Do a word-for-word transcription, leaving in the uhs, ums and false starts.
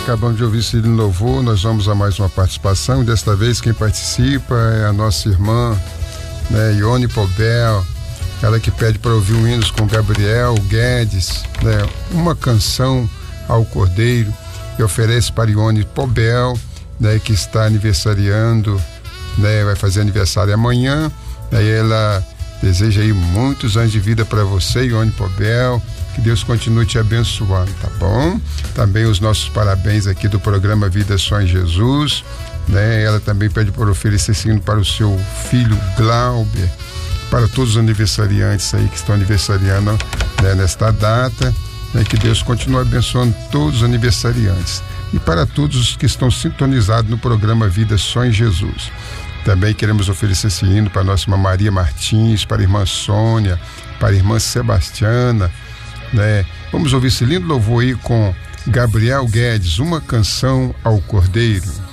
acabamos de ouvir esse hino louvor, nós vamos a mais uma participação, e desta vez quem participa é a nossa irmã, né, Ione Pobel, ela que pede para ouvir um hino com Gabriel Guedes, né, uma canção ao Cordeiro, e oferece para Ione Pobel, né, que está aniversariando, né, vai fazer aniversário amanhã, né, e ela deseja aí muitos anos de vida para você, Ione Pobel, que Deus continue te abençoando, tá bom? Também os nossos parabéns aqui do programa Vida Só em Jesus, né? Ela também pede para oferecer esse hino para o seu filho Glauber, para todos os aniversariantes aí que estão aniversariando, né, nesta data, né? Que Deus continue abençoando todos os aniversariantes e para todos os que estão sintonizados no programa Vida Só em Jesus. Também queremos oferecer esse hino para a nossa irmã Maria Martins, para a irmã Sônia, para a irmã Sebastiana, né? Vamos ouvir esse lindo louvor aí com Gabriel Guedes, uma canção ao Cordeiro.